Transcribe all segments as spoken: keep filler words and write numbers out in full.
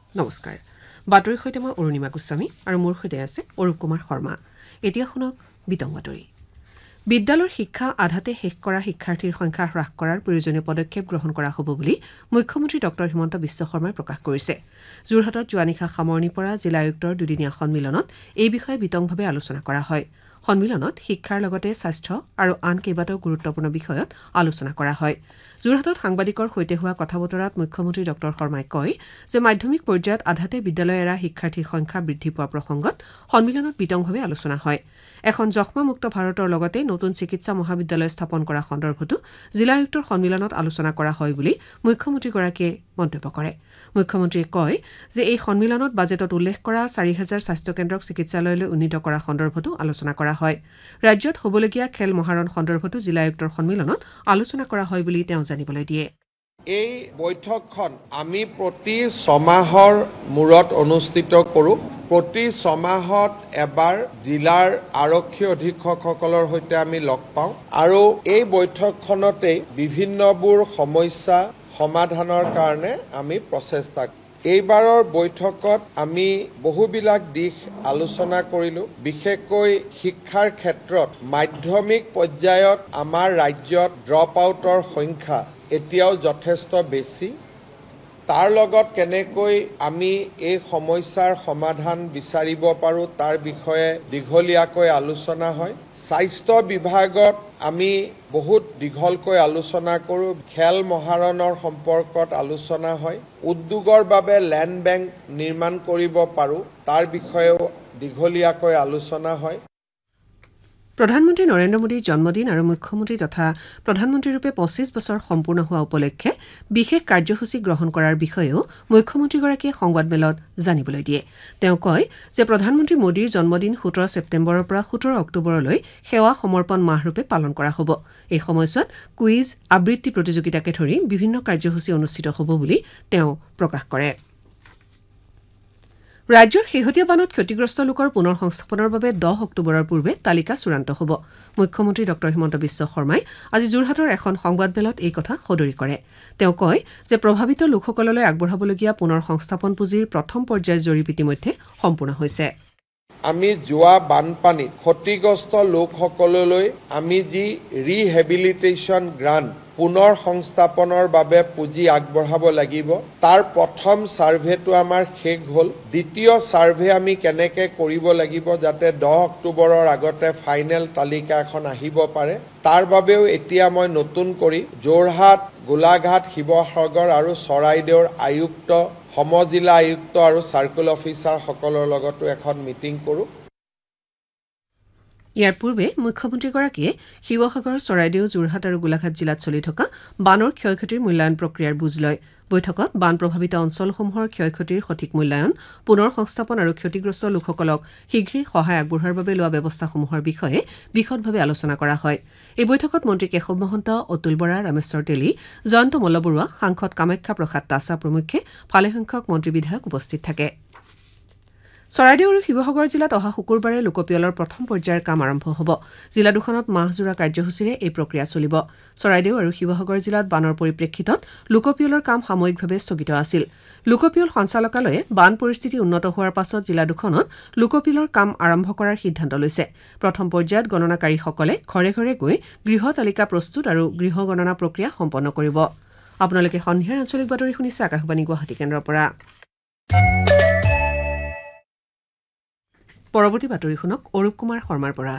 নমস্কাৰ বাতৰিৰ সৈতে মই অৰুণিমা গোস্বামী আৰু মোৰ সৈতে আছে অৰূপ কুমাৰ শৰ্মা এতিয়া শুনক বিতং বাতৰি বিদ্যালয়ৰ শিক্ষা আধাতে শেষ কৰা শিক্ষাৰ্থীৰ সংখ্যা হ্ৰাস কৰাৰ প্ৰয়োজনীয় পদক্ষেপ গ্ৰহণ কৰা হ'ব বুলি মুখ্যমন্ত্ৰী ডক্টৰ হিমন্ত বিশ্ব শৰ্মাই প্ৰকাশ কৰিছে যোৰহাটত যোৱা নিশা সামৰণি পৰা জিলা আয়ুক্তৰ দুদিনীয়া সন্মিলনত এই বিষয়ে বিতংভাৱে আলোচনা কৰা হয় সন্মিলনত শিক্ষাৰ লগতে স্বাস্থ্য আৰু আন কেইবাটাও গুৰুত্বপূৰ্ণ বিষয়ত আলোচনা কৰা হয় যোৰহাটত সাংবাদিকৰ সৈতে হোৱা কথা-বতৰাত মুখ্যমন্ত্ৰী ডক্টৰ শৰ্মাই কয় যে মাধ্যমিক পৰ্যায়ত আধাতে বিদ্যালয় এৰা শিক্ষাৰ্থীৰ সংখ্যা বৃদ্ধি পোৱা প্ৰসংগত সন্মিলনত বিতংভাৱে আলোচনা হয় এখন যক্ষ্মামুক্ত ভাৰতৰ লগতে নতুন চিকিৎসা মহাবিদ্যালয় স্থাপন কৰা সন্দৰ্ভতো জিলা আয়ুক্তৰ সন্মিলনত আলোচনা কৰা হয় বুলি মুখ্যমন্ত্ৰীগৰাকীয়ে মন্তব্য কৰে মুখ্যমন্ত্ৰীয়ে কয় যে এই সন্মিলনত বাজেটত উল্লেখ কৰা চাৰি হাজাৰ স্বাস্থ্য কেন্দ্ৰক চিকিৎসালয়লৈ উন্নীত কৰা সন্দৰ্ভতো আলোচনা কৰা হয় ৰাজ্যত হ'বলগীয়া খেল মহাৰণ সন্দৰ্ভতো জিলা আয়ুক্তৰ সন্মিলনত আলোচনা কৰা হয় বুলি তেওঁ জানিবলৈ দিয়ে এই বৈঠকখন আমি প্ৰতি ছমাহৰ মূৰত অনুষ্ঠিত কৰোঁ প্ৰতি ছমাহত এবাৰ জিলাৰ আৰক্ষী অধীক্ষকসকলৰ সৈতে আমি লগ পাওঁ আৰু এই বৈঠকখনতে বিভিন্নবোৰ সমস্যা সমাধানৰ কাৰণে আমি প্ৰচেষ্টা কৰোঁ এইবাৰৰ বৈঠকত আমি বহুবিলাক দিশ আলোচনা কৰিলো বিশেষকৈ শিক্ষাৰ ক্ষেত্ৰত মাধ্যমিক পৰ্যায়ত আমাৰ ৰাজ্যত ড্ৰপ আউটৰ সংখ্যা এতিয়াও যথেষ্ট বেছি তাৰ লগত কেনেকৈ আমি এই সমস্যাৰ সমাধান বিচাৰিব পাৰো তাৰ বিষয়ে দীঘলীয়াকৈ আলোচনা হয় স্বাস্থ্য বিভাগত আমি বহুত দীঘলকৈ আলোচনা কৰোঁ খেল মহাৰণৰ সম্পৰ্কত আলোচনা হয় উদ্যোগৰ বাবে লেণ্ড বেংক নিৰ্মাণ কৰিব পাৰো তাৰ বিষয়েও দীঘলীয়াকৈ আলোচনা হয় প্ৰধানমন্ত্ৰী নৰেন্দ্ৰ মোদীৰ জন্মদিন আৰু মুখ্যমন্ত্ৰী তথা প্ৰধানমন্ত্ৰীৰূপে পঁচিছ বছৰ সম্পূৰ্ণ হোৱা উপলক্ষে বিশেষ কাৰ্যসূচী গ্ৰহণ কৰাৰ বিষয়েও মুখ্যমন্ত্ৰীগৰাকীয়ে সংবাদমেলত জানিবলৈ দিয়ে তেওঁ কয় যে প্ৰধানমন্ত্ৰী মোদীৰ জন্মদিন সোতৰ ছেপ্টেম্বৰৰ পৰা সোতৰ অক্টোবৰলৈ সেৱা সমৰ্পণ মাহৰূপে পালন কৰা হ'ব এই সময়ছোৱাত কুইজ আবৃত্তি প্ৰতিযোগিতাকে ধৰি বিভিন্ন কাৰ্যসূচী অনুষ্ঠিত হ'ব বুলি তেওঁ প্ৰকাশ কৰে ৰাজ্যৰ শেহতীয়া বানত ক্ষতিগ্ৰস্ত লোকৰ পুনৰ সংস্থাপনৰ বাবে দহ অক্টোবৰৰ পূৰ্বে তালিকা চূড়ান্ত হ'ব মুখ্যমন্ত্ৰী ডক্টৰ হিমন্ত বিশ্ব শৰ্মাই আজি যোৰহাটৰ এখন সংবাদমেলত এই কথা সদৰি কৰে তেওঁ কয় যে প্ৰভাৱিত লোকসকললৈ আগবঢ়াবলগীয়া পুনৰ সংস্থাপন পুঁজিৰ প্ৰথম পৰ্যায়ৰ জৰীপ ইতিমধ্যে সম্পূৰ্ণ হৈছে আমি যোৱা বানপানীত ক্ষতিগ্ৰস্ত লোকসকললৈ আমি যি ৰিহেবিলিটেশ্যন গ্ৰাণ্ট পুনৰ সংস্থাপনৰ বাবে পুঁজি আগবঢ়াব লাগিব তাৰ প্ৰথম সাৰ্ভেটো আমাৰ শেষ হ'ল দ্বিতীয় সাৰ্ভে আমি কেনেকৈ কৰিব লাগিব যাতে দহ অক্টোবৰৰ আগতে ফাইনেল তালিকা এখন আহিব পাৰে তাৰ বাবেও এতিয়া মই নতুন কৰি যোৰহাট গোলাঘাট শিৱসাগৰ আৰু চৰাইদেউৰ আয়ুক্ত সমজিলা আয়ুক্ত আৰু চাৰ্কুল অফিচাৰ সকলৰ লগতো এখন মিটিং কৰোঁ ইয়াৰ পূৰ্বে মুখ্যমন্ত্ৰীগৰাকীয়ে শিৱসাগৰ চৰাইদেউ যোৰহাট আৰু গোলাঘাট জিলাত চলি থকা বানৰ ক্ষয়ক্ষতিৰ মূল্যায়ন প্ৰক্ৰিয়াৰ বুজ লয় বৈঠকত বান প্ৰভাৱিত অঞ্চলসমূহৰ ক্ষয়ক্ষতিৰ সঠিক মূল্যায়ন পুনৰ সংস্থাপন আৰু ক্ষতিগ্ৰস্ত লোকসকলক শীঘ্ৰেই সহায় আগবঢ়োৱাৰ বাবে লোৱা ব্যৱস্থাসমূহৰ বিষয়ে বিশদভাৱে আলোচনা কৰা হয় এই বৈঠকত মন্ত্ৰী কেশৱ মহন্ত অতুল বৰা ৰামেশ্বৰ তেলী জয়ন্ত মল্লবৰুৱা সাংসদ কামাখ্যা প্ৰসাদ তাছা প্ৰমুখ্যে ভালেসংখ্যক মন্ত্ৰী বিধায়ক উপস্থিত থাকে চৰাইদেউ আৰু শিৱসাগৰ জিলাত অহা শুকুৰবাৰে লোকপিয়লৰ প্ৰথম পৰ্যায়ৰ কাম আৰম্ভ হ'ব জিলা দুখনত মাহজোৰা কাৰ্যসূচীৰে এই প্ৰক্ৰিয়া চলিব চৰাইদেউ আৰু শিৱসাগৰ জিলাত বানৰ পৰিপ্ৰেক্ষিতত লোকপিয়লৰ কাম সাময়িকভাৱে স্থগিত আছিল লোকপিয়ল সঞ্চালকালয়ে বান পৰিস্থিতি উন্নত হোৱাৰ পাছত জিলা দুখনত লোকপিয়লৰ কাম আৰম্ভ কৰাৰ সিদ্ধান্ত লৈছে প্ৰথম পৰ্যায়ত গণনাকাৰীসকলে ঘৰে ঘৰে গৈ গৃহ তালিকা প্ৰস্তুত আৰু গৃহ গণনা প্ৰক্ৰিয়া সম্পন্ন কৰিব আপোনালোকে সন্ধিয়াৰ আঞ্চলিক বাতৰি শুনিছে আকাশবাণী গুৱাহাটী কেন্দ্ৰৰ পৰা পৰৱৰ্তী বাতৰি শুনক অৰূপ কুমাৰ শৰ্মাৰ পৰা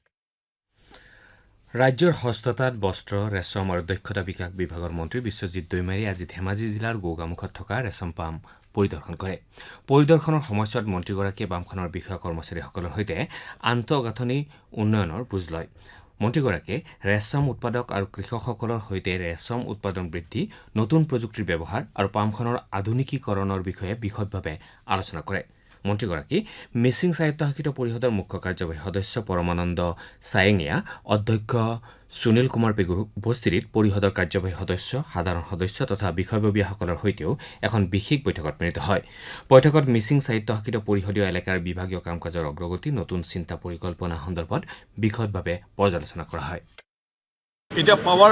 ৰাজ্যৰ হস্ততাঁত বস্ত্ৰ ৰেচম আৰু দক্ষতা বিকাশ বিভাগৰ মন্ত্ৰী বিশ্বজিৎ দৈমাৰীয়ে আজি ধেমাজি জিলাৰ গৌগামুখত থকা ৰেচম পাম পৰিদৰ্শন কৰে পৰিদৰ্শনৰ সময়ছোৱাত মন্ত্ৰীগৰাকীয়ে বামখনৰ বিষয়া কৰ্মচাৰীসকলৰ সৈতে আন্তঃগাঁথনি উন্নয়নৰ বুজ লয় মন্ত্ৰীগৰাকীয়ে ৰেচম উৎপাদক আৰু কৃষকসকলৰ সৈতে ৰেচম উৎপাদন বৃদ্ধি নতুন প্ৰযুক্তিৰ ব্যৱহাৰ আৰু পামখনৰ আধুনিকীকৰণৰ বিষয়ে বিশদভাৱে আলোচনা কৰে মন্ত্ৰীগৰাকী মিচিং স্বায়ত্তশাসিত পৰিষদৰ মুখ্য কাৰ্যবাহী সদস্য পৰমানন্দ ছায়েঙীয়া অধ্যক্ষ সুনীল কুমাৰ পেগুৰ উপস্থিতিত পৰিষদৰ কাৰ্যবাহী সদস্য সাধাৰণ সদস্য তথা বিষয়ববীয়াসকলৰ সৈতেও এখন বিশেষ বৈঠকত মিলিত হয় বৈঠকত মিচিং স্বায়ত্তশাসিত পৰিষদীয় এলেকাৰ বিভাগীয় কাম কাজৰ অগ্ৰগতি নতুন চিন্তা পৰিকল্পনা সন্দৰ্ভত বিশদভাৱে পৰ্যালোচনা কৰা হয় এটা পাৱাৰ